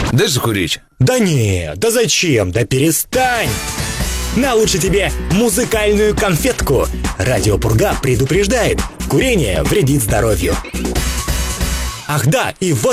Дай закурить. Да не, да зачем, да перестань. На лучше тебе музыкальную конфетку. Радио Пурга предупреждает: курение вредит здоровью. Ах да, и вот